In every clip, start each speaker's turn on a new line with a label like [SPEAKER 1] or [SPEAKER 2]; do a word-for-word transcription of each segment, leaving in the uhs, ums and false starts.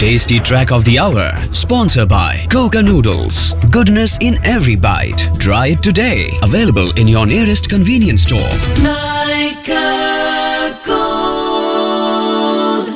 [SPEAKER 1] Tasty Track of the Hour, sponsored by Coca Noodles. Goodness in every bite. Try it today. Available in your nearest convenience store.
[SPEAKER 2] Leica Gold.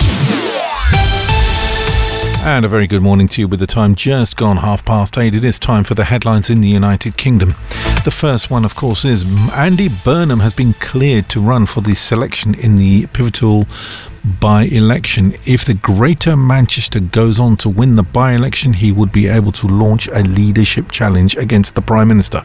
[SPEAKER 3] And a very good morning to you with the time just gone half past eight. It is time for the headlines in the United Kingdom. The first one, of course, is Andy Burnham has been cleared to run for the selection in the pivotal by-election. If the Greater Manchester goes on to win the by-election, he would be able to launch a leadership challenge against the Prime Minister.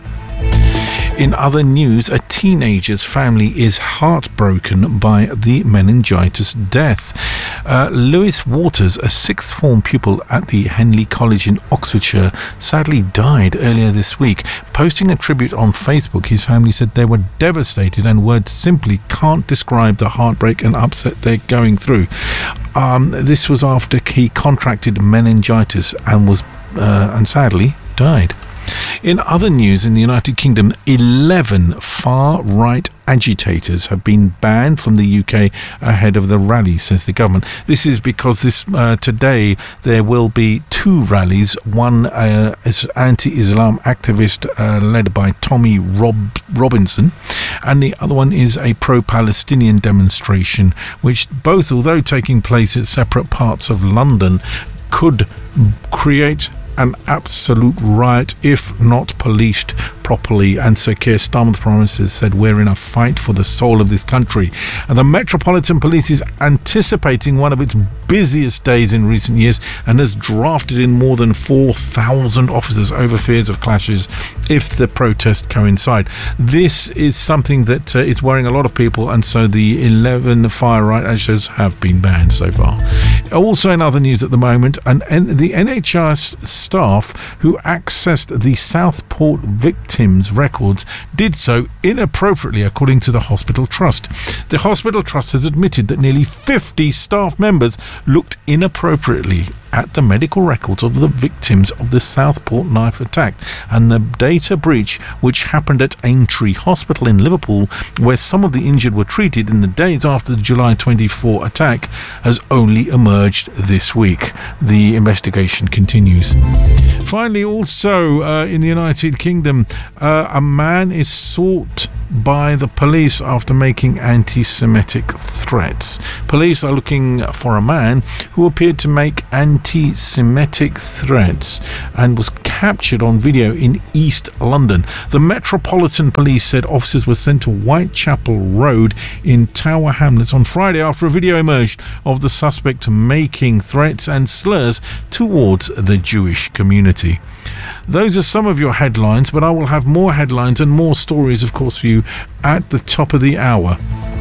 [SPEAKER 3] In other news, a teenager's family is heartbroken by the meningitis death. Uh, Lewis Waters, a sixth form pupil at the Henley College in Oxfordshire, sadly died earlier this week. Posting a tribute on Facebook, his family said they were devastated and words simply can't describe the heartbreak and upset they're going through. Um, this was after he contracted meningitis and was, uh, and sadly, died. In other news in the United Kingdom, eleven far-right agitators have been banned from the U K ahead of the rally, says the government. This is because this uh, today there will be two rallies. One uh, is anti-Islam activist uh, led by Tommy Rob- Robinson, and the other one is a pro-Palestinian demonstration, which both, although taking place at separate parts of London, could create an absolute riot if not policed properly. And Sir Keir Starmer, the Prime Minister, said we're in a fight for the soul of this country. And the Metropolitan Police is anticipating one of its busiest days in recent years and has drafted in more than four thousand officers over fears of clashes if the protests coincide. This is something that uh, is worrying a lot of people, and so the eleven far-right agitators have been banned so far. Also in other news at the moment, and the N H S staff who accessed the Southport victims' records did so inappropriately, according to the Hospital Trust. The Hospital Trust has admitted that nearly fifty staff members looked inappropriately at the medical records of the victims of the Southport knife attack, and the data breach, which happened at Aintree Hospital in Liverpool, where some of the injured were treated in the days after the July twenty-fourth attack, has only emerged this week. The investigation continues. Finally, also uh, in the United Kingdom, uh, a man is sought by the police after making anti-Semitic threats. Police are looking for a man who appeared to make anti-Semitic threats and was captured on video in East London. The Metropolitan Police said officers were sent to Whitechapel Road in Tower Hamlets on Friday after a video emerged of the suspect making threats and slurs towards the Jewish community. Those are some of your headlines, but I will have more headlines and more stories, of course, for you at the top of the hour.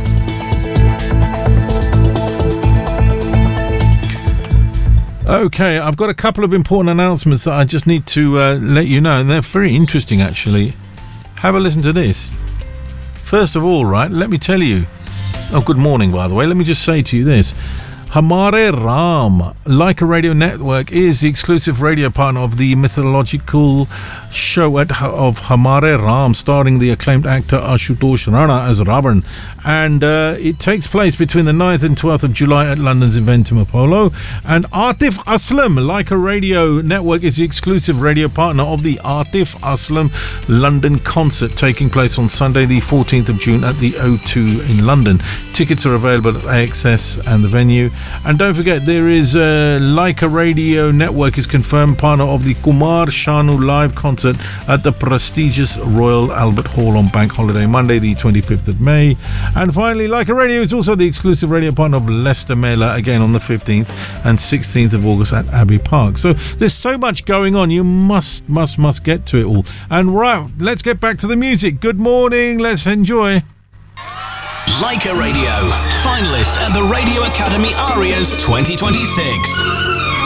[SPEAKER 3] Okay, I've got a couple of important announcements that I just need to uh, let you know, and they're very interesting, actually. Have a listen to this. First of all, right, let me tell you. Oh, good morning, by the way. Let me just say to you this. Hamare Ram, Leica Radio Network, is the exclusive radio partner of the mythological show at, of Hamare Ram, starring the acclaimed actor Ashutosh Rana as Ravan. And uh, it takes place between the ninth and twelfth of July at London's Eventim Apollo. And Atif Aslam, Leica Radio Network, is the exclusive radio partner of the Atif Aslam London concert, taking place on Sunday the fourteenth of June at the O two in London. Tickets are available at A X S and the venue. And don't forget, there is uh, Leica Radio Network is confirmed partner of the Kumar Sanu live concert at the prestigious Royal Albert Hall on Bank Holiday Monday the twenty-fifth of May. And finally, Leica Radio is also the exclusive radio partner of Leicester Mela, again on the fifteenth and sixteenth of August at Abbey Park. So there's so much going on, you must, must, must get to it all. And right, let's get back to the music. Good morning, let's enjoy.
[SPEAKER 4] Leica Radio, finalist at the Radio Academy Arias twenty twenty-six.